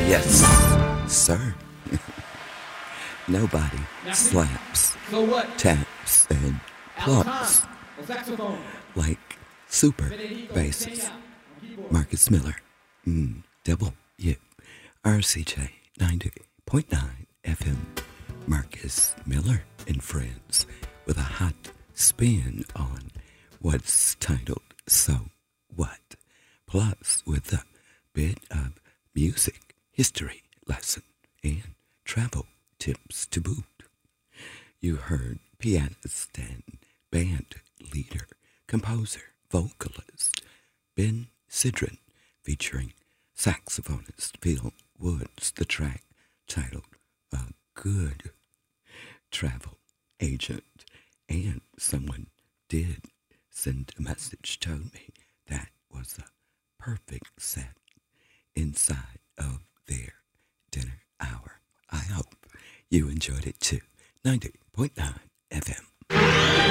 Yes, sir. Nobody slaps, taps, and plucks like super basses. Marcus Miller, double U, RCJ 90.9 FM. Marcus Miller and Friends with a hot spin on what's titled So What, plus with a bit of music history lesson and travel tips to boot. You heard pianist and band leader, composer, vocalist Ben Sidran featuring saxophonist Phil Woods, the track titled A Good Travel Agent. And someone did send a message, told me that was a perfect set inside of their dinner hour. I hope you enjoyed it too. 90.9 FM.